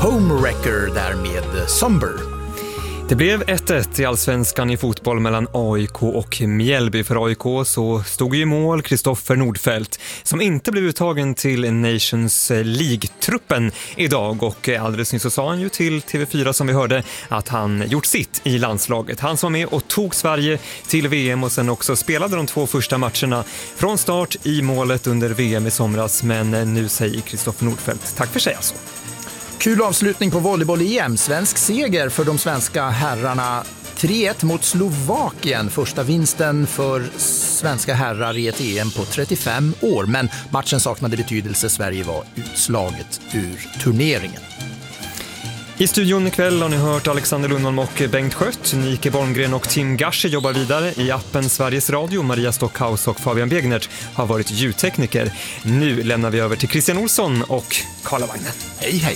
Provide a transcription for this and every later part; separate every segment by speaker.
Speaker 1: Homewrecker där med Somber.
Speaker 2: Det blev 1-1 i allsvenskan i fotboll mellan AIK och Mjällby. För AIK så stod ju i mål Kristoffer Nordfeldt som inte blev uttagen till Nations League-truppen idag. Och alldeles nyss så sa han ju till TV4 som vi hörde att han gjort sitt i landslaget. Han som var med och tog Sverige till VM och sen också spelade de 2 första matcherna från start i målet under VM i somras. Men nu säger Kristoffer Nordfeldt tack för sig alltså.
Speaker 1: Kul avslutning på volleyboll-EM. Svensk seger för de svenska herrarna. 3-1 mot Slovakien. Första vinsten för svenska herrar i ett EM på 35 år. Men matchen saknade betydelse. Sverige var utslaget ur turneringen.
Speaker 2: I studion ikväll har ni hört Alexander Lundholm och Bengt Skött. Nike Bolmgren och Tim Gashi jobbar vidare i appen Sveriges Radio. Maria Stockhaus och Fabian Begnert har varit ljudtekniker. Nu lämnar vi över till Christian Olsson och Karlavagnen.
Speaker 1: Hej hej!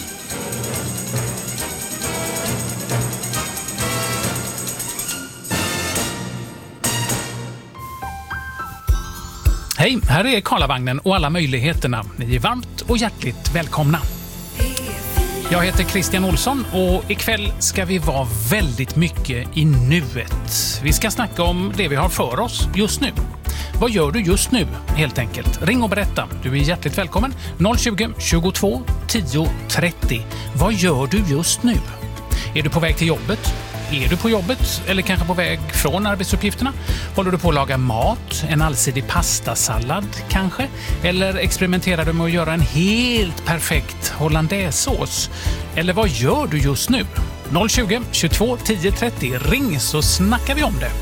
Speaker 3: Hej, här är Karlavagnen och alla möjligheterna. Ni är varmt och hjärtligt välkomna. Jag heter Christian Olsson och ikväll ska vi vara väldigt mycket i nuet. Vi ska snacka om det vi har för oss just nu. Vad gör du just nu, helt enkelt? Ring och berätta. Du är hjärtligt välkommen. 020 22 10 30. Vad gör du just nu? Är du på väg till jobbet? Är du på jobbet eller kanske på väg från arbetsuppgifterna? Håller du på att laga mat? En allsidig pastasallad kanske? Eller experimenterar du med att göra en helt perfekt hollandaisesås? Eller vad gör du just nu? 020 22 10 30. Ring så snackar vi om det.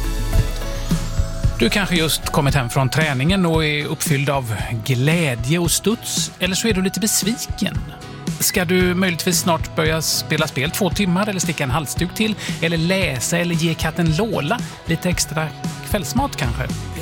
Speaker 3: Du kanske just kommit hem från träningen och är uppfylld av glädje och studs. Eller så är du lite besviken. Ska du möjligtvis snart börja spela spel 2 timmar eller sticka en halsduk till? Eller läsa eller ge katten Lola lite extra kvällsmat kanske?